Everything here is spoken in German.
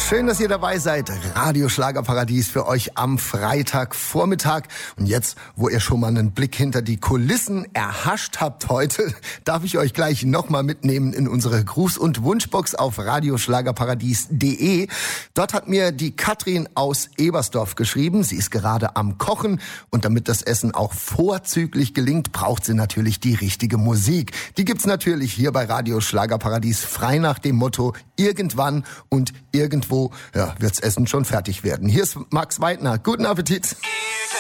Schön, dass ihr dabei seid. Radio Schlagerparadies für euch am Freitagvormittag. Und jetzt, wo ihr schon mal einen Blick hinter die Kulissen erhascht habt heute, darf ich euch gleich nochmal mitnehmen in unsere Gruß- und Wunschbox auf radioschlagerparadies.de. Dort hat mir die Katrin aus Ebersdorf geschrieben. Sie ist gerade am Kochen und damit das Essen auch vorzüglich gelingt, braucht sie natürlich die richtige Musik. Die gibt's natürlich hier bei Radio Schlagerparadies frei nach dem Motto: irgendwann und irgendwo wird's Essen schon fertig werden. Hier ist Max Weidner. Guten Appetit.